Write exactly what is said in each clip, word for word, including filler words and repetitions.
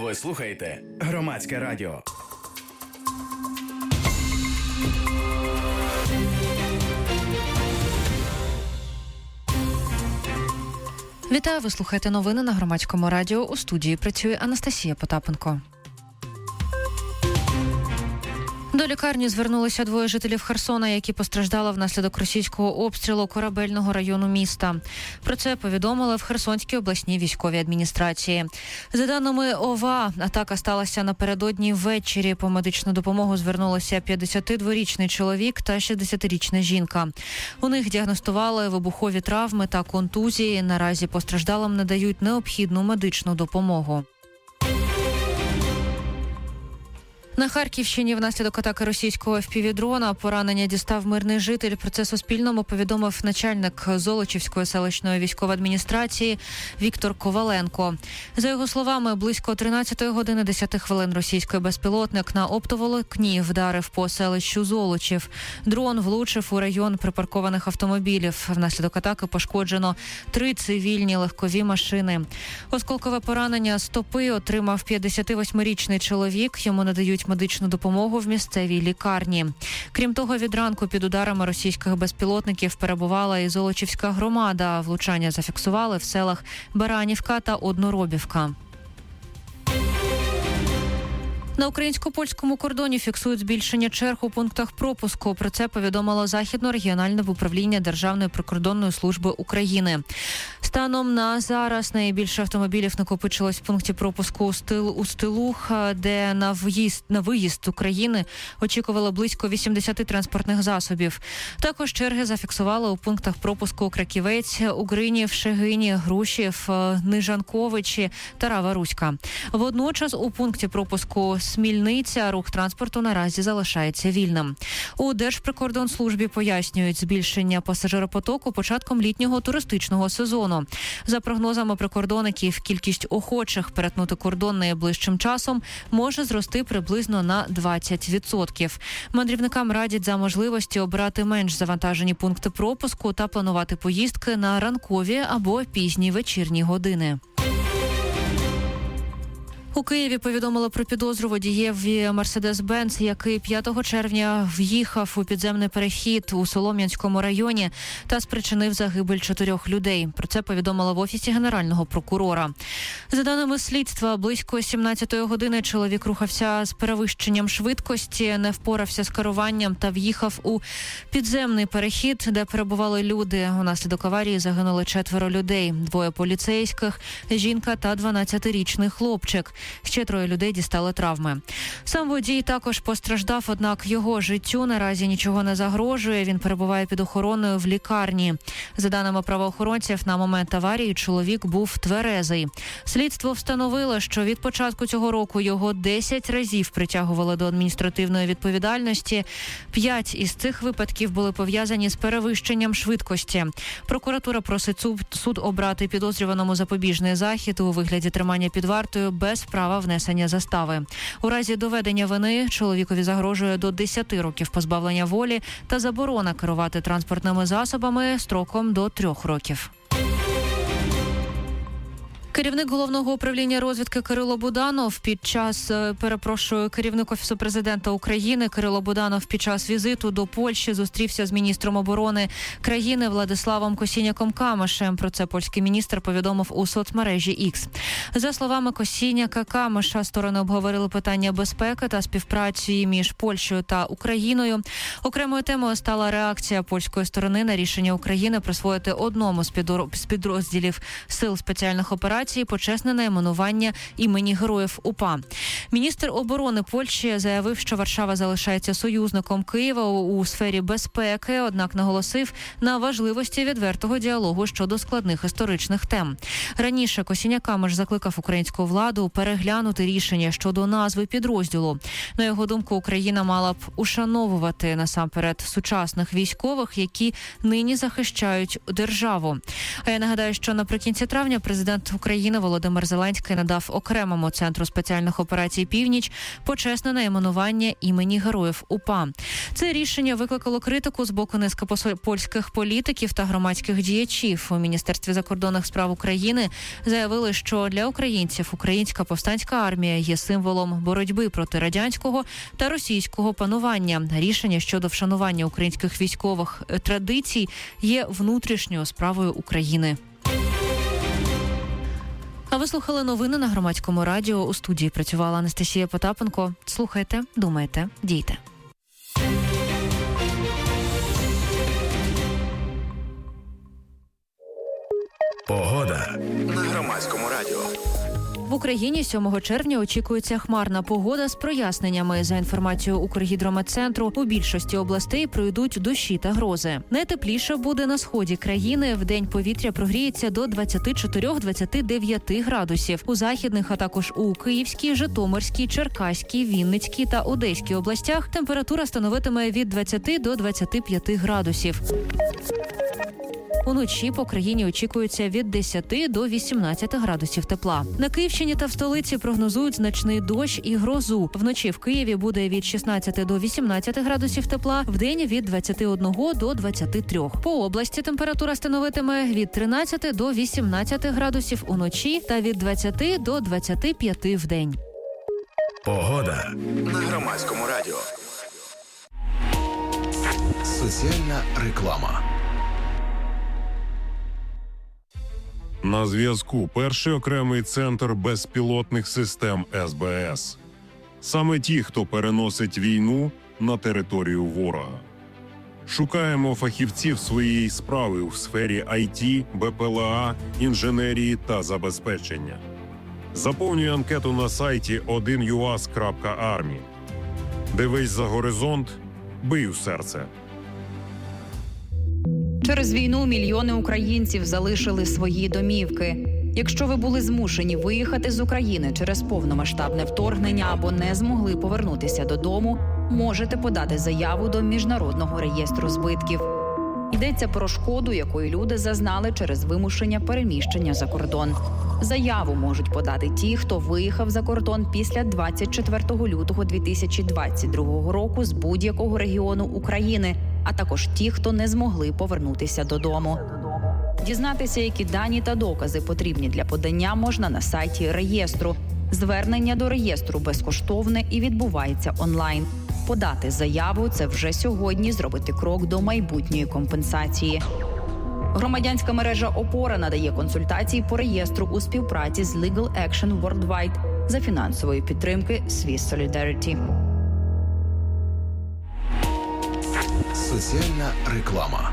Ви слухаєте Громадське радіо. Вітаю, ви слухаєте новини на Громадському радіо. У студії працює Анастасія Потапенко. До лікарні звернулися двоє жителів Херсона, які постраждали внаслідок російського обстрілу корабельного району міста. Про це повідомили в Херсонській обласній військовій адміністрації. За даними ОВА, атака сталася напередодні ввечері. По медичну допомогу звернулися п'ятдесятидворічний чоловік та шістдесятирічна жінка. У них діагностували вибухові травми та контузії. Наразі постраждалим надають необхідну медичну допомогу. На Харківщині внаслідок атаки російського еф пі ві-дрона поранення дістав мирний житель. Про це Суспільному повідомив начальник Золочівської селищної військової адміністрації Віктор Коваленко. За його словами, близько тринадцятої години десять хвилин російський безпілотник на оптоволокні вдарив по селищу Золочів. Дрон влучив у район припаркованих автомобілів. Внаслідок атаки пошкоджено три цивільні легкові машини. Осколкове поранення стопи отримав п'ятдесятивосьмирічний чоловік. Йому надають медичну допомогу в місцевій лікарні. Крім того, від ранку під ударами російських безпілотників перебувала і Золочівська громада. Влучання зафіксували в селах Баранівка та Одноробівка. На українсько-польському кордоні фіксують збільшення черг у пунктах пропуску. Про це повідомило Західно-регіональне управління Державної прикордонної служби України. Станом на зараз найбільше автомобілів накопичилось в пункті пропуску у, стил, у Стилух, де на в'їзд, на виїзд України очікувало близько вісімдесят транспортних засобів. Також черги зафіксували у пунктах пропуску Краківець, Угринів, Шегині, Грушів, Нижанковичі та Рава-Руська. Водночас у пункті пропуску Смільниця рух транспорту наразі залишається вільним. У Держприкордонслужбі пояснюють збільшення пасажиропотоку початком літнього туристичного сезону. За прогнозами прикордонників, кількість охочих перетнути кордон найближчим часом може зрости приблизно на двадцять відсотків. Мандрівникам радять за можливості обирати менш завантажені пункти пропуску та планувати поїздки на ранкові або пізні вечірні години. У Києві повідомили про підозру водієві Мерседес-Бенц, який п'ятого червня в'їхав у підземний перехід у Солом'янському районі та спричинив загибель чотирьох людей. Про це повідомили в Офісі Генерального прокурора. За даними слідства, близько сімнадцятої години чоловік рухався з перевищенням швидкості, не впорався з керуванням та в'їхав у підземний перехід, де перебували люди. Унаслідок аварії загинули четверо людей. Двоє поліцейських, жінка та дванадцятирічний хлопчик. Ще троє людей дістали травми. Сам водій також постраждав, однак його життю наразі нічого не загрожує. Він перебуває під охороною в лікарні. За даними правоохоронців, на момент аварії чоловік був тверезий. Слідство встановило, що від початку цього року його десять разів притягували до адміністративної відповідальності. П'ять із цих випадків були пов'язані з перевищенням швидкості. Прокуратура просить суд обрати підозрюваному запобіжний захід у вигляді тримання під вартою без права внесення застави. У разі доведення вини чоловікові загрожує до десяти років позбавлення волі та заборона керувати транспортними засобами строком до трьох років. Керівник Головного управління розвідки Кирило Буданов під час, перепрошую, керівник Офісу президента України Кирило Буданов під час візиту до Польщі зустрівся з міністром оборони країни Владиславом Косіняком-Камишем. Про це польський міністр повідомив у соцмережі Ікс. За словами Косіняка-Камиша, сторони обговорили питання безпеки та співпраці між Польщею та Україною. Окремою темою стала реакція польської сторони на рішення України присвоїти одному з підрозділів Сил спеціальних операцій почесне найменування імені Героїв УПА. Міністр оборони Польщі заявив, що Варшава залишається союзником Києва у сфері безпеки, однак наголосив на важливості відвертого діалогу щодо складних історичних тем. Раніше Косіняк-Камиш закликав українську владу переглянути рішення щодо назви підрозділу. На його думку, Україна мала б ушановувати насамперед сучасних військових, які нині захищають державу. А я нагадаю, що наприкінці травня президент України України Володимир Зеленський надав окремому центру спеціальних операцій «Північ» почесне найменування імені Героїв УПА. Це рішення викликало критику з боку низки польських політиків та громадських діячів. У Міністерстві закордонних справ України заявили, що для українців українська повстанська армія є символом боротьби проти радянського та російського панування. Рішення щодо вшанування українських військових традицій є внутрішньою справою України. А ви слухали новини на Громадському радіо. У студії працювала Анастасія Потапенко. Слухайте, думайте, дійте. Погода на Громадському радіо. В Україні сьомого червня очікується хмарна погода з проясненнями. За інформацією Укргідрометцентру, у більшості областей пройдуть дощі та грози. Найтепліше буде на сході країни. Вдень повітря прогріється до двадцять чотири - двадцять дев'ять градусів. У західних, а також у Київській, Житомирській, Черкаській, Вінницькій та Одеській областях температура становитиме від двадцяти до двадцяти п'яти градусів. Уночі по країні очікується від десяти до вісімнадцяти градусів тепла. На Київщині та в столиці прогнозують значний дощ і грозу. Вночі в Києві буде від шістнадцяти до вісімнадцяти градусів тепла, вдень від двадцяти одного до двадцяти трьох. По області температура становитиме від тринадцяти до вісімнадцяти градусів уночі та від двадцяти до двадцяти п'яти вдень. Погода на Громадському радіо. Соціальна реклама. На зв'язку перший окремий центр безпілотних систем ес бе ес. Саме ті, хто переносить війну на територію ворога. Шукаємо фахівців своєї справи у сфері ай ті, бе пе ел а, інженерії та забезпечення. Заповнюй анкету на сайті один ю ас крапка армі. Дивись за горизонт, бий у серце. Через війну мільйони українців залишили свої домівки. Якщо ви були змушені виїхати з України через повномасштабне вторгнення або не змогли повернутися додому, можете подати заяву до Міжнародного реєстру збитків. Йдеться про шкоду, якої люди зазнали через вимушення переміщення за кордон. Заяву можуть подати ті, хто виїхав за кордон після двадцять четвертого лютого дві тисячі двадцять другого року з будь-якого регіону України, а також ті, хто не змогли повернутися додому. Дізнатися, які дані та докази потрібні для подання, можна на сайті реєстру. Звернення до реєстру безкоштовне і відбувається онлайн. Подати заяву – це вже сьогодні зробити крок до майбутньої компенсації. Громадянська мережа «Опора» надає консультації по реєстру у співпраці з Legal Action Worldwide за фінансової підтримки Swiss Solidarity. Соціальна реклама.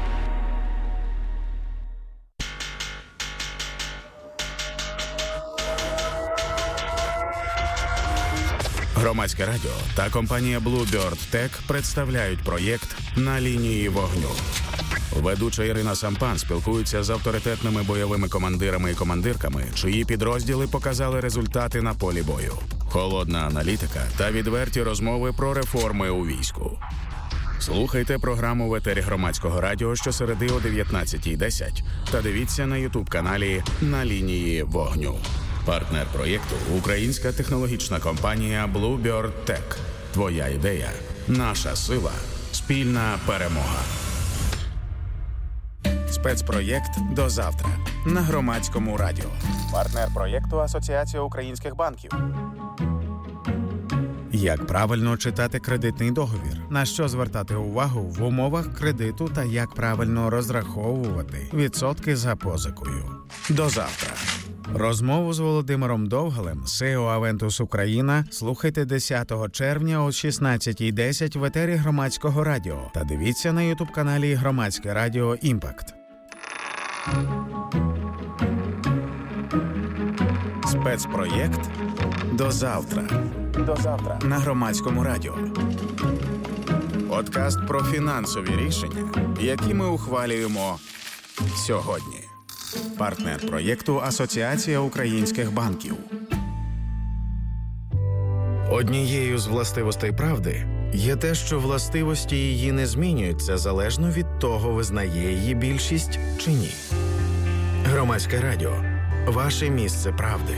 Громадське радіо та компанія Bluebird Tech представляють проєкт «На лінії вогню». Ведуча Ірина Сампан спілкується з авторитетними бойовими командирами і командирками, чиї підрозділи показали результати на полі бою. Холодна аналітика та відверті розмови про реформи у війську. Слухайте програму в етері Громадського радіо щосереди о дев'ятнадцятій десять та дивіться на ютуб-каналі «На лінії вогню». Партнер проєкту – українська технологічна компанія Bluebird Tech. Твоя ідея – наша сила. Спільна перемога. Спецпроєкт «До завтра» на Громадському радіо. Партнер проєкту – Асоціація українських банків. Як правильно читати кредитний договір? На що звертати увагу в умовах кредиту та як правильно розраховувати відсотки за позикою? До завтра. Розмову з Володимиром Довгалем, сі і о Aventus Україна, слухайте десятого червня о шістнадцятій десять в етері Громадського радіо та дивіться на ютуб-каналі Громадське радіо «Імпакт». Спецпроєкт «До завтра». До завтра на Громадському радіо. Подкаст про фінансові рішення, які ми ухвалюємо сьогодні. Партнер проєкту Асоціація українських банків. Однією з властивостей правди є те, що властивості її не змінюються залежно від того, визнає її більшість чи ні. Громадське радіо. Ваше місце правди.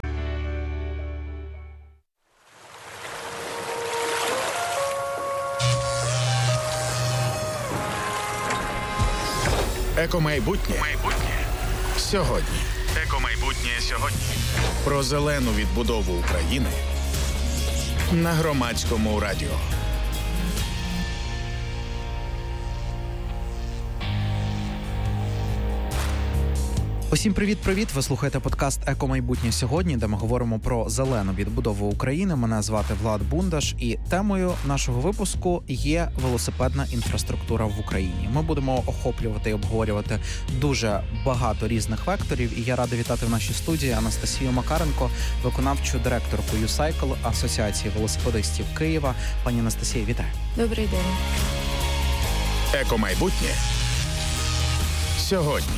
Екомайбутнє. Майбутнє. Сьогодні. Екомайбутнє сьогодні. Про зелену відбудову України на Громадському радіо. Усім привіт-привіт! Ви слухаєте подкаст «Екомайбутнє сьогодні», де ми говоримо про зелену відбудову України. Мене звати Влад Бундаш, і темою нашого випуску є велосипедна інфраструктура в Україні. Ми будемо охоплювати і обговорювати дуже багато різних векторів, і я радий вітати в нашій студії Анастасію Макаренко, виконавчу директорку «Юсайкл» Асоціації велосипедистів Києва. Пані Анастасія, вітаю! Добрий день! Екомайбутнє сьогодні.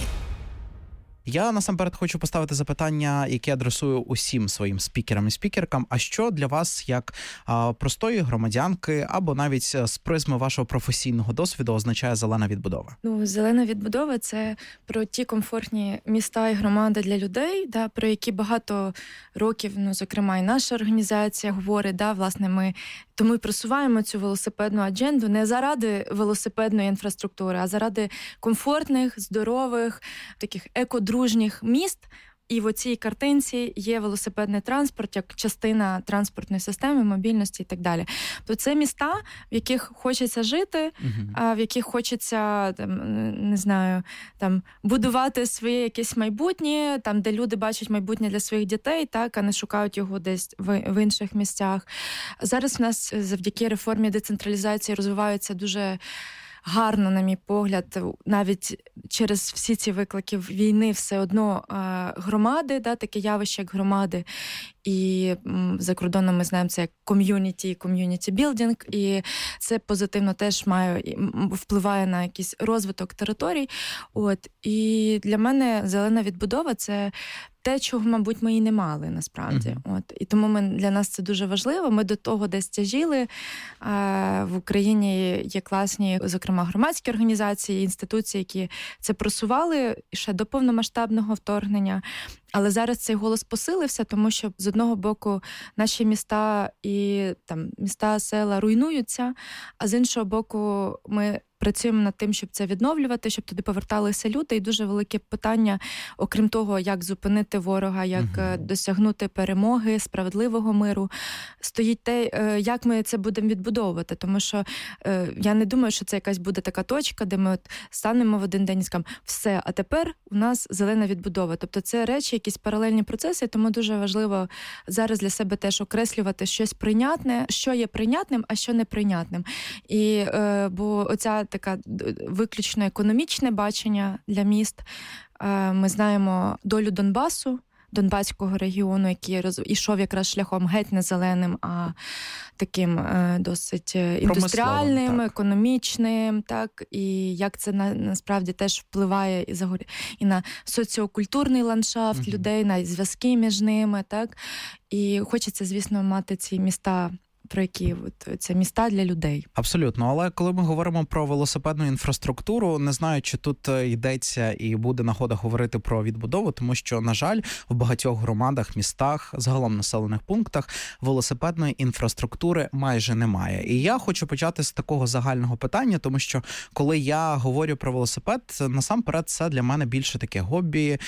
Я насамперед хочу поставити запитання, яке адресую усім своїм спікерам і спікеркам. А що для вас, як а, простої громадянки, або навіть з призми вашого професійного досвіду, означає зелена відбудова? Ну, зелена відбудова – це про ті комфортні міста і громади для людей, да, про які багато років, ну, зокрема, і наша організація говорить, да, власне, ми тому і просуваємо цю велосипедну адженду не заради велосипедної інфраструктури, а заради комфортних, здорових, таких екодружніх міст. І в оцій картинці є велосипедний транспорт як частина транспортної системи, мобільності і так далі. То це міста, в яких хочеться жити, uh-huh. а в яких хочеться, там, не знаю, там, будувати своє якесь майбутнє, там, де люди бачать майбутнє для своїх дітей, так, а не шукають його десь в, в інших місцях. Зараз в нас завдяки реформі децентралізації розвиваються дуже гарно, на мій погляд, навіть через всі ці виклики війни все одно громади, да, таке явище, як громади. І за кордоном ми знаємо це як ком'юніті, ком'юніті білдинг, і це позитивно теж має, впливає на якийсь розвиток територій. От. І для мене зелена відбудова – це те, чого, мабуть, ми і не мали, насправді. Uh-huh. От. І тому ми, для нас це дуже важливо. Ми до того десь тяжіли. В Україні є класні, зокрема, громадські організації, інституції, які це просували ще до повномасштабного вторгнення. Але зараз цей голос посилився, тому що з одного боку наші міста і там міста, села руйнуються, а з іншого боку ми працюємо над тим, щоб це відновлювати, щоб туди поверталися люди. І дуже велике питання, окрім того, як зупинити ворога, як uh-huh. досягнути перемоги, справедливого миру, стоїть те, як ми це будемо відбудовувати. Тому що я не думаю, що це якась буде така точка, де ми от станемо в один день і скажемо, все, а тепер у нас зелена відбудова. Тобто це речі, якісь паралельні процеси, тому дуже важливо зараз для себе теж окреслювати щось прийнятне, що є прийнятним, а що неприйнятним. І, бо оця таке виключно економічне бачення для міст. Ми знаємо долю Донбасу, Донбаського регіону, який роз... ішов якраз шляхом геть не зеленим, а таким е, досить індустріальним, економічним, так, і як це на, насправді теж впливає і, загор... і на соціокультурний ландшафт mm-hmm. людей, на зв'язки між ними, так, і хочеться, звісно, мати ці міста, про які от, це міста для людей. Абсолютно, але коли ми говоримо про велосипедну інфраструктуру, не знаю, чи тут йдеться і буде нагода говорити про відбудову, тому що, на жаль, в багатьох громадах, містах, загалом населених пунктах велосипедної інфраструктури майже немає. І я хочу почати з такого загального питання, тому що коли я говорю про велосипед, насамперед це для мене більше таке хобі,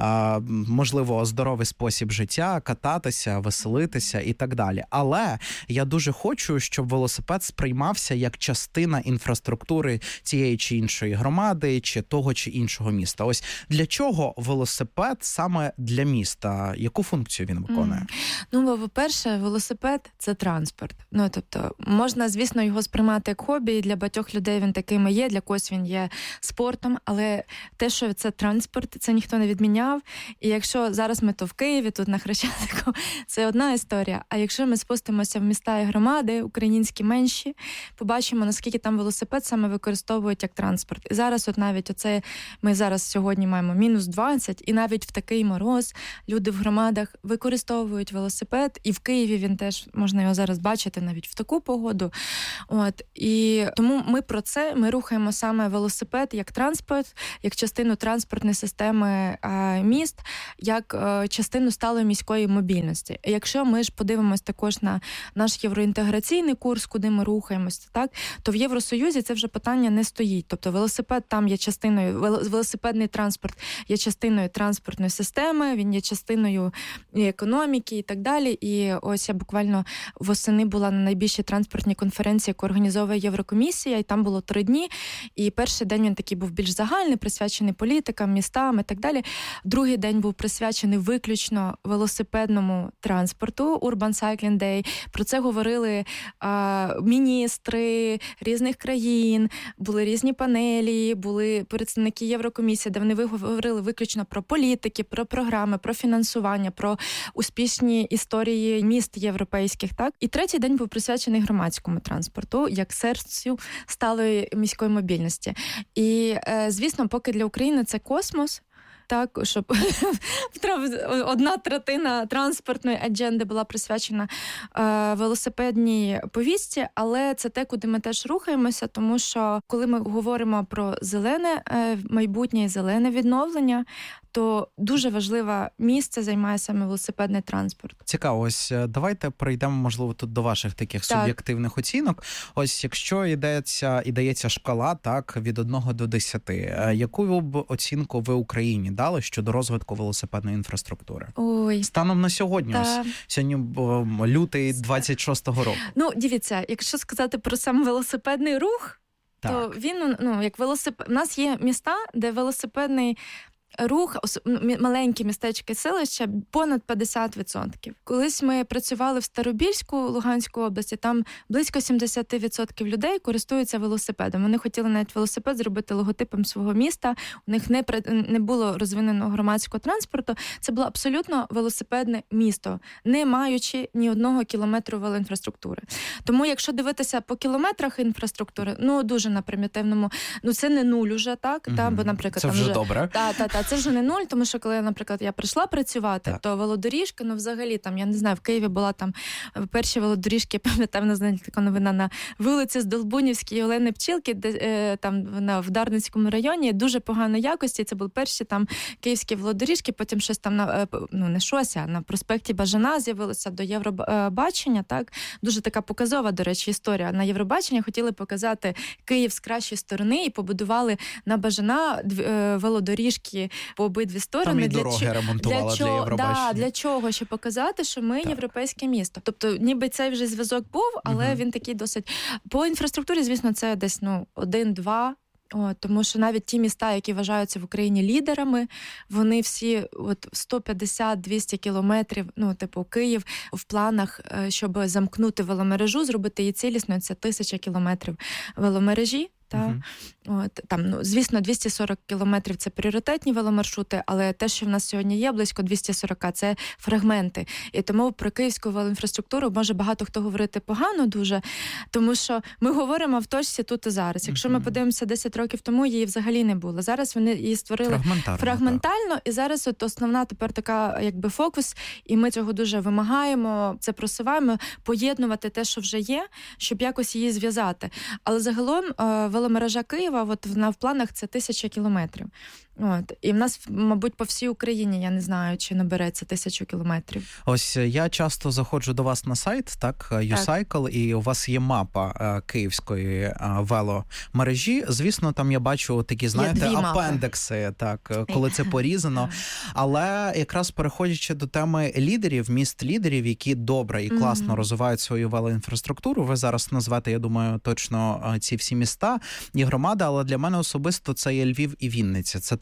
можливо, здоровий спосіб життя, кататися, веселитися і так далі. Але я дуже Дуже хочу, щоб велосипед сприймався як частина інфраструктури цієї чи іншої громади, чи того чи іншого міста. Ось для чого велосипед саме для міста? Яку функцію він виконує? Mm. Ну, по-перше, велосипед – це транспорт. Ну, тобто, можна, звісно, його сприймати як хобі, і для багатьох людей він таким і є, для когось він є спортом, але те, що це транспорт, це ніхто не відміняв. І якщо зараз ми то в Києві, тут на Хрещатику, це одна історія. А якщо ми спустимося в міста і громади, українські менші, побачимо, наскільки там велосипед саме використовують як транспорт. І зараз от навіть оце, ми зараз сьогодні маємо мінус двадцять, і навіть в такий мороз люди в громадах використовують велосипед, і в Києві він теж, можна його зараз бачити навіть в таку погоду. От, і тому ми про це, ми рухаємо саме велосипед як транспорт, як частину транспортної системи е, міст, як е, частину сталої міської мобільності. Якщо ми ж подивимось також на наш євроінтеграційний курс, куди ми рухаємося, так, то в Євросоюзі це вже питання не стоїть. Тобто велосипед там є частиною, велосипедний транспорт є частиною транспортної системи, він є частиною і економіки і так далі. І ось я буквально восени була на найбільшій транспортній конференції, яку організовує Єврокомісія, і там було три дні. І перший день він такий був більш загальний, присвячений політикам, містам і так далі. Другий день був присвячений виключно велосипедному транспорту, Urban Cycling Day. Про це говорили а, міністри різних країн, були різні панелі, були представники Єврокомісії, де вони говорили виключно про політики, про програми, про фінансування, про успішні історії міст європейських. Так? І третій день був присвячений громадському транспорту, як серцю сталої міської мобільності. І, звісно, поки для України це космос, так, щоб одна третина транспортної адженди була присвячена е, велосипедній повістці, але це те, куди ми теж рухаємося, тому що коли ми говоримо про зелене е, майбутнє і зелене відновлення, то дуже важливе місце займає саме велосипедний транспорт. Цікаво, ось давайте перейдемо, можливо, тут до ваших таких так. суб'єктивних оцінок. Ось якщо йдеться, і дається шкала, так, від одного до десяти, яку б оцінку ви Україні дали щодо розвитку велосипедної інфраструктури? Ой. Станом на сьогодні, та. ось сьогодні лютий двадцять шостого року. Ну, дивіться, якщо сказати про сам велосипедний рух, так. то він, ну, як велосипед... У нас є міста, де велосипедний рух, маленькі містечки, селища, понад п'ятдесят відсотків. Колись ми працювали в Старобільську, Луганської області, там близько сімдесят відсотків людей користуються велосипедом. Вони хотіли навіть велосипед зробити логотипом свого міста, у них не, не було розвиненого громадського транспорту. Це було абсолютно велосипедне місто, не маючи ні одного кілометру велоінфраструктури. Тому якщо дивитися по кілометрах інфраструктури, ну дуже на примітивному, ну це не нуль уже, так? Mm-hmm. Та, бо, наприклад, це там вже, вже добре. Та, та, та, це вже не нуль, тому що коли, наприклад, я прийшла працювати, так. то велодоріжка, ну взагалі, там, я не знаю, в Києві була там перші велодоріжки, пам'ятаю, в нас така новина на вулиці Здолбунівській Олени Пчілки, де е, там вона в Дарницькому районі, дуже поганої якості, це були перші там київські велодоріжки, потім щось там, на, ну не щось, а на проспекті Бажана з'явилося до Євробачення, так, дуже така показова, до речі, історія. На Євробачення хотіли показати Київ з кращої сторони і побудували на Бажана е, велодоріжки по обидві сторони. Там і для дороги ремонтувала для, для Євробачення. Да, для чого? Щоб показати, що ми так. європейське місто. Тобто, ніби цей вже зв'язок був, але угу. він такий досить... По інфраструктурі, звісно, це десь ну один-два. О, тому що навіть ті міста, які вважаються в Україні лідерами, вони всі от сто п'ятдесят - двісті кілометрів, ну, типу Київ, в планах, щоб замкнути веломережу, зробити її цілісною, це тисяча кілометрів веломережі. Та, uh-huh. от, там, ну, звісно, двісті сорок кілометрів – це пріоритетні веломаршрути, але те, що в нас сьогодні є, близько двісті сорок – це фрагменти. І тому про київську велоінфраструктуру може багато хто говорити погано дуже, тому що ми говоримо в точці тут і зараз. Якщо uh-huh. ми подивимося десять років тому, її взагалі не було. Зараз вони її створили фрагментарно, фрагментально, і зараз от основна тепер така, якби, фокус, і ми цього дуже вимагаємо, це просуваємо, поєднувати те, що вже є, щоб якось її зв'язати. Але загалом веломережа Києва, от вона в планах це тисяча кілометрів. От. І в нас, мабуть, по всій Україні, я не знаю, чи набереться тисячу кілометрів. Ось я часто заходжу до вас на сайт, так, YouCycle, і у вас є мапа київської веломережі. Звісно, там я бачу такі, знаєте, апендекси, так, коли це порізано. Але якраз переходячи до теми лідерів, міст-лідерів, які добре і класно mm-hmm. розвивають свою велоінфраструктуру, ви зараз назвете, я думаю, точно ці всі міста і громади, але для мене особисто це є Львів і Вінниця. Це та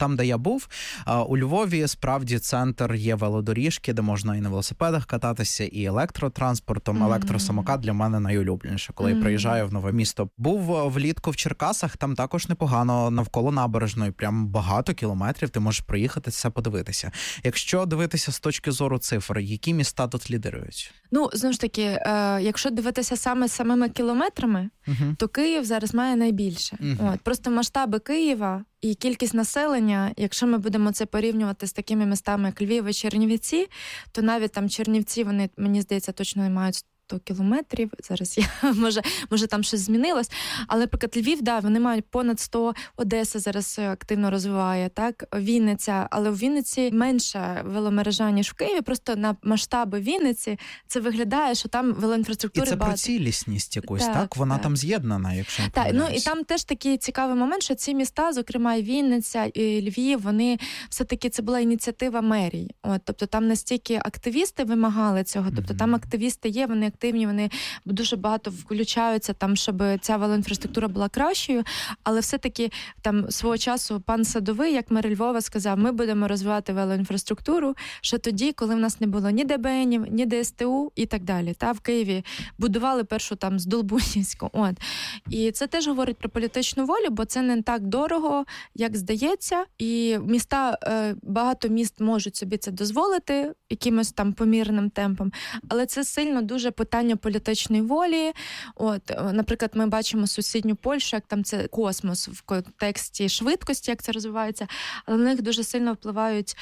там, де я був, у Львові справді центр є велодоріжки, де можна і на велосипедах кататися, і електротранспортом. Mm-hmm. Електросамокат для мене найулюбленіше, коли mm-hmm. я приїжджаю в нове місто. Був влітку в Черкасах, там також непогано, навколо набережної, прям багато кілометрів, ти можеш приїхати, все подивитися. Якщо дивитися з точки зору цифр, які міста тут лідирують? Ну, знову ж таки, е, якщо дивитися саме самими кілометрами, uh-huh. то Київ зараз має найбільше. Uh-huh. От, просто масштаби Києва і кількість населення, якщо ми будемо це порівнювати з такими містами, як Львів і Чернівці, то навіть там Чернівці, вони, мені здається, точно не мають сто кілометрів. Зараз я, може, може там щось змінилось. Але, наприклад, Львів, да, вони мають понад сто, Одеса зараз активно розвиває, так, Вінниця, але в Вінниці менша веломережа, ніж в Києві, просто на масштаби Вінниці це виглядає, що там велоінфраструктури багато. І це багато. Про цілісність якусь, так? так? Вона так. там з'єднана, якщо не Так, ну і там теж такий цікавий момент, що ці міста, зокрема і Вінниця, і Львів, вони все-таки, це була ініціатива мерії. От, тобто там настільки активісти вимагали цього, тобто mm-hmm. там активісти є, вони активні, вони дуже багато включаються там, щоб ця велоінфраструктура була кращою, але все-таки там свого часу пан Садовий, як мер Львова, сказав, ми будемо розвивати велоінфраструктуру, що тоді, коли в нас не було ні ДБНів, ні ДСТУ і так далі. Та в Києві будували першу там Здолбунівську. От. І це теж говорить про політичну волю, бо це не так дорого, як здається, і міста, багато міст можуть собі це дозволити якимось там помірним темпом, але це сильно дуже питання політичної волі. От, наприклад, ми бачимо сусідню Польщу, як там це космос в контексті швидкості, як це розвивається, але на них дуже сильно впливають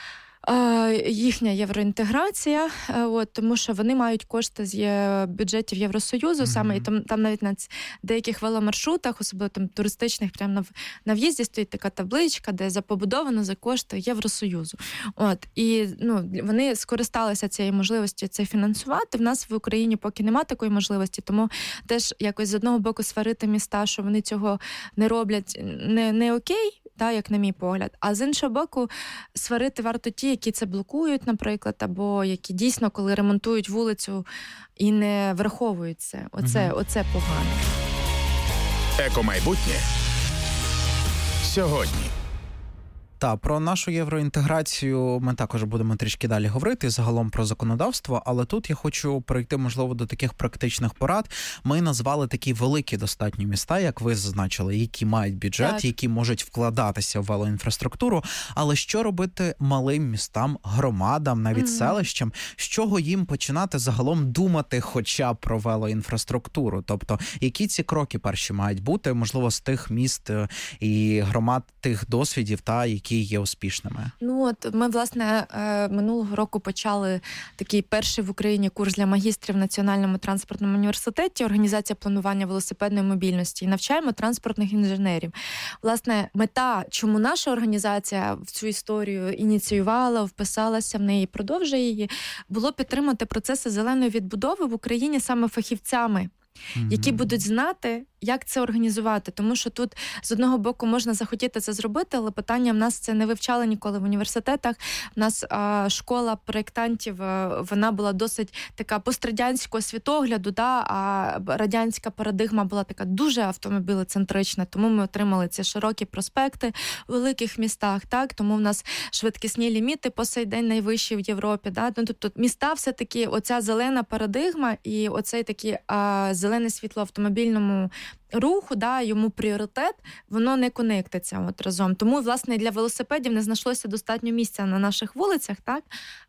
їхня євроінтеграція, от, тому що вони мають кошти з бюджетів Євросоюзу, mm-hmm. саме, і там, там навіть на деяких веломаршрутах, особливо там туристичних, прямо на, на в'їзді стоїть така табличка, де запобудовано за кошти Євросоюзу. От, і ну, вони скористалися цією можливістю це фінансувати. В нас в Україні поки немає такої можливості, тому теж якось з одного боку сварити міста, що вони цього не роблять, не, не окей, та, як на мій погляд. А з іншого боку, сварити варто ті, які це блокують, наприклад, або які дійсно, коли ремонтують вулицю і не враховують це. Оце, угу. оце погано. Екомайбутнє сьогодні. Та, про нашу євроінтеграцію ми також будемо трішки далі говорити, загалом про законодавство, але тут я хочу перейти, можливо, до таких практичних порад. Ми назвали такі великі достатньо міста, як ви зазначили, які мають бюджет, так. які можуть вкладатися в велоінфраструктуру, але що робити малим містам, громадам, навіть mm-hmm. селищам, з чого їм починати загалом думати хоча б про велоінфраструктуру? Тобто, які ці кроки перші мають бути, можливо, з тих міст і громад, тих досвідів, та, які які є успішними? Ну от ми, власне, минулого року почали такий перший в Україні курс для магістрів в Національному транспортному університеті, організація планування велосипедної мобільності, і навчаємо транспортних інженерів. Власне, мета, чому наша організація в цю історію ініціювала, вписалася в неї і продовжує її, було підтримати процеси зеленої відбудови в Україні саме фахівцями, mm-hmm. які будуть знати, як це організувати, тому що тут з одного боку можна захотіти це зробити, але питання в нас це не вивчали ніколи в університетах. У нас а, школа проєктантів, а, вона була досить така пострадянського світогляду, да, а радянська парадигма була така дуже автомобілецентрична, тому ми отримали ці широкі проспекти в великих містах, так, тому в нас швидкісні ліміти по сей день найвищі в Європі, да, ну, тобто міста все-таки оця зелена парадигма і оцей такий а, зелене світло в автомобільному руху, да, йому пріоритет, воно не конектиться от разом. Тому, власне, для велосипедів не знайшлося достатньо місця на наших вулицях, так?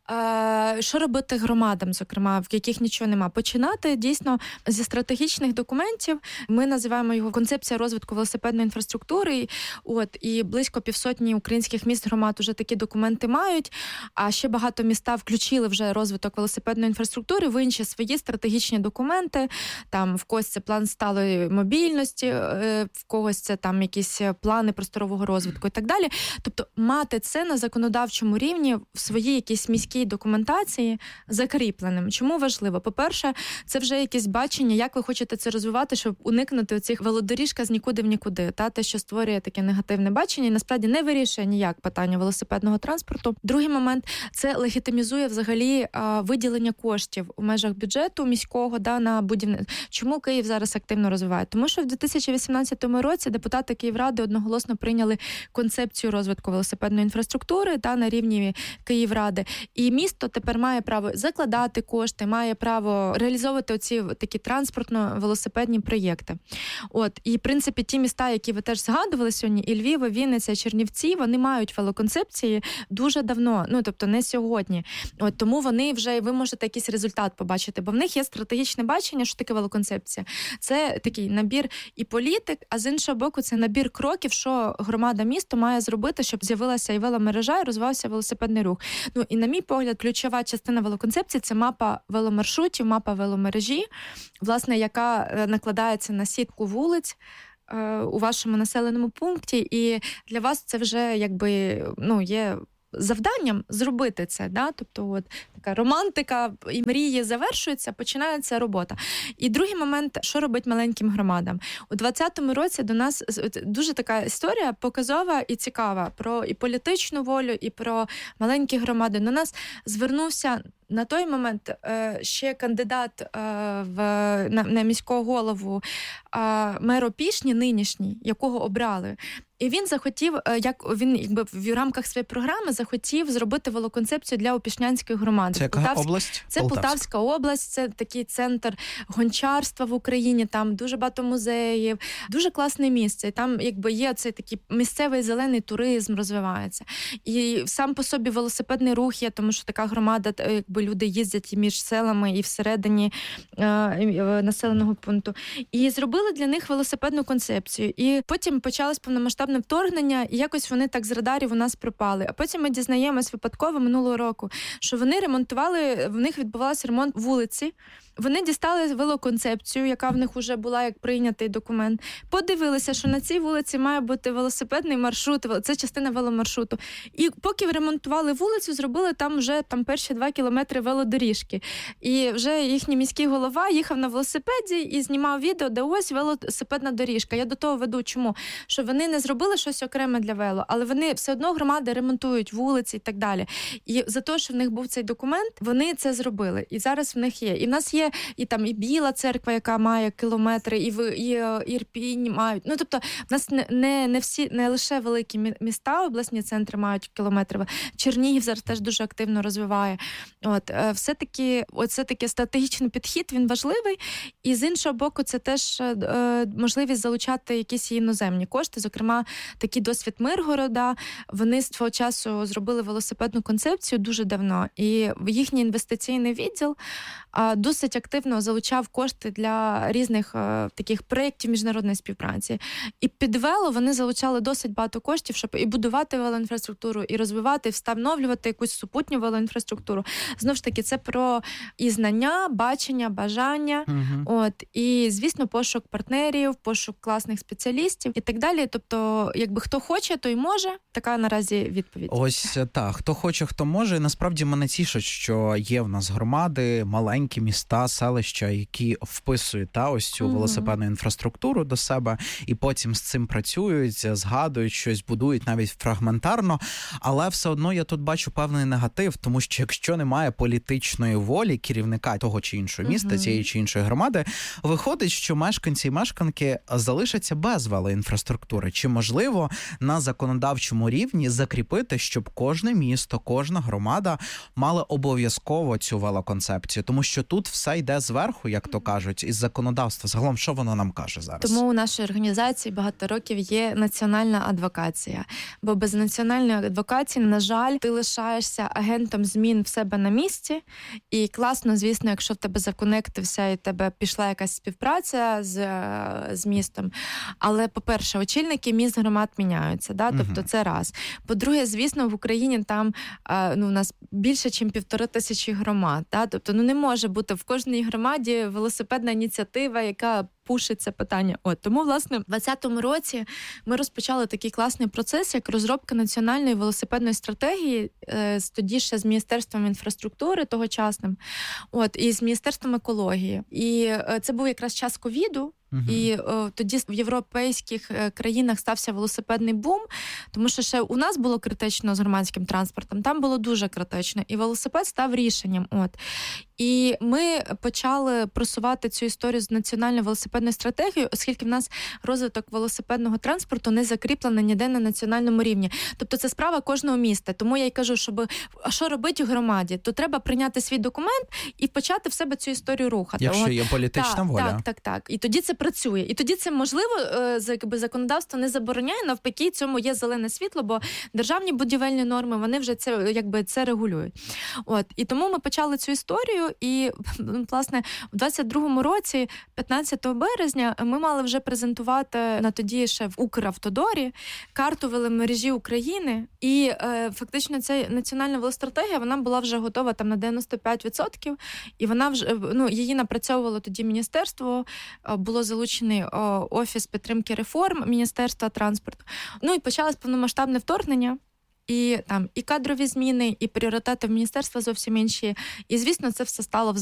Е, що робити громадам, зокрема, в яких нічого нема? Починати, дійсно, зі стратегічних документів. Ми називаємо його концепція розвитку велосипедної інфраструктури. От, і близько півсотні українських міст, громад уже такі документи мають, а ще багато міста включили вже розвиток велосипедної інфраструктури в інші свої стратегічні документи. Там в когось це план сталої мобільності, в когось це там якісь плани просторового розвитку і так далі. Тобто мати це на законодавчому рівні в своїй якійсь міській документації закріпленим. Чому важливо? По-перше, це вже якесь бачення, як ви хочете це розвивати, щоб уникнути оцих велодоріжка з нікуди в нікуди. Та, те, що створює таке негативне бачення і насправді не вирішує ніяк питання велосипедного транспорту. Другий момент – це легітимізує взагалі а, виділення коштів у межах бюджету міського, да, на будівництво. Чому Київ зараз активно розвиває? Тому що по-перше, в дві тисячі вісімнадцятому році депутати Київради одноголосно прийняли концепцію розвитку велосипедної інфраструктури та на рівні Київради. І місто тепер має право закладати кошти, має право реалізовувати оці такі транспортно-велосипедні проєкти. От. І, в принципі, ті міста, які ви теж згадували сьогодні, і Львів, і Вінниця, і Чернівці, вони мають велоконцепції дуже давно, ну, тобто не сьогодні. От, тому вони вже, ви можете якийсь результат побачити, бо в них є стратегічне бачення, що таке велоконцепція. Це такий набір і політик, а з іншого боку, це набір кроків, що громада міста має зробити, щоб з'явилася і веломережа, і розвивався велосипедний рух. Ну, і, на мій погляд, ключова частина велоконцепції – це мапа веломаршрутів, мапа веломережі, власне, яка накладається на сітку вулиць у вашому населеному пункті, і для вас це вже, якби, ну, є завданням зробити це, да? Тобто от така романтика і мрії завершуються, починається робота. І другий момент, що робить маленьким громадам. У двадцятому році до нас дуже така історія показова і цікава про і політичну волю, і про маленькі громади. До нас звернувся на той момент ще кандидат в, на, на міського голову мер Опішні, нинішній, якого обрали. І він захотів, як він якби в рамках своєї програми захотів зробити велоконцепцію для Опішнянської громади. Це яка Полтавськ... область? Це Полтавська. Полтавська область, це такий центр гончарства в Україні, там дуже багато музеїв, дуже класне місце. І там якби є цей такий місцевий зелений туризм розвивається. І сам по собі велосипедний рух є, тому що така громада, якби люди їздять і між селами, і всередині е, населеного пункту. І зробили для них велосипедну концепцію. І потім почалось повномасштабне вторгнення, і якось вони так з радарів у нас пропали. А потім ми дізнаємось випадково минулого року, що вони ремонтували, в них відбувався ремонт вулиці. Вони дістали велоконцепцію, яка в них вже була як прийнятий документ. Подивилися, що на цій вулиці має бути велосипедний маршрут, це частина веломаршруту. І поки ремонтували вулицю, зробили там вже там перші два кілометри велодоріжки. І вже їхній міський голова їхав на велосипеді і знімав відео, де ось велосипедна доріжка. Я до того веду, чому? Що вони не зробили щось окреме для вело, але вони все одно громади ремонтують вулиці і так далі. І за те, що в них був цей документ, вони це зробили. І зараз в них є. І в нас є і там і Біла церква, яка має кілометри, і в і, і Ірпінь мають. Ну, тобто, в нас не, не, не всі, не лише великі міста, обласні центри мають кілометри. Чернігів зараз теж дуже активно розвиває. От, все-таки, оце такий стратегічний підхід, він важливий. І з іншого боку, це теж е, можливість залучати якісь іноземні кошти. Зокрема, такий досвід Миргорода. Вони з свого часу зробили велосипедну концепцію дуже давно. І їхній інвестиційний відділ е, досить активно залучав кошти для різних е, таких проєктів міжнародної співпраці. І під вело вони залучали досить багато коштів, щоб і будувати велоінфраструктуру, і розвивати, і встановлювати якусь супутню велоінфраструктуру. Знову ж таки, це про і знання, бачення, бажання, угу. От, і, звісно, пошук партнерів, пошук класних спеціалістів і так далі. Тобто, якби хто хоче, той може. Така наразі відповідь. Ось так. Хто хоче, хто може. І насправді мене тішить, що є в нас громади, маленькі міста, селища, які вписують та ось цю угу. велосипедну інфраструктуру до себе, і потім з цим працюють, згадують щось, будують навіть фрагментарно. Але все одно я тут бачу певний негатив, тому що якщо немає політичної волі керівника того чи іншого міста, угу. цієї чи іншої громади, виходить, що мешканці і мешканки залишаться без велоінфраструктури. Чи можливо на законодавчому рівні закріпити, щоб кожне місто, кожна громада мала обов'язково цю велоконцепцію? Тому що тут все йде зверху, як то кажуть, із законодавства. Загалом, що воно нам каже зараз? Тому у нашій організації багато років є національна адвокація. Бо без національної адвокації, на жаль, ти лишаєшся агентом змін в себе на місці. І класно, звісно, якщо в тебе законектився і в тебе пішла якась співпраця з, з містом. Але, по-перше, очільники міст громад міняються. Да? Тобто угу. це раз. По-друге, звісно, в Україні там ну, у нас більше, ніж півтори тисячі громад. Да? Тобто ну, не може бути в кожній громаді велосипедна ініціатива, яка пушить це питання. От тому, власне, в двадцятому році ми розпочали такий класний процес, як розробка національної велосипедної стратегії, е, тоді ще з Міністерством інфраструктури тогочасним, от, і з Міністерством екології. І е, це був якраз час ковіду, Uh-huh. І о, тоді в європейських е, країнах стався велосипедний бум, тому що ще у нас було критично з громадським транспортом, там було дуже критично, і велосипед став рішенням. От. І ми почали просувати цю історію з національною велосипедною стратегією, оскільки в нас розвиток велосипедного транспорту не закріплений ніде на національному рівні. Тобто це справа кожного міста. Тому я й кажу, щоб а що робити у громаді? То треба прийняти свій документ і почати в себе цю історію рухати. Якщо От, є політична так, воля. Так, так, так. І тоді це працює. І тоді це можливо, якби законодавство не забороняє, навпаки, цьому є зелене світло, бо державні будівельні норми, вони вже це якби це регулюють. От. І тому ми почали цю історію, і, власне, в двадцять другому році, п'ятнадцятого березня, ми мали вже презентувати на тоді ще в Укравтодорі карту веломережі України, і е, фактично ця національна велостратегія, вона була вже готова там на дев'яносто п'ять відсотків, і вона вже, ну, її напрацьовувало тоді міністерство, було залучений о, Офіс підтримки реформ Міністерства транспорту. Ну і почалось повномасштабне вторгнення. І там і кадрові зміни, і пріоритети в міністерства зовсім інші. І, звісно, це все стало в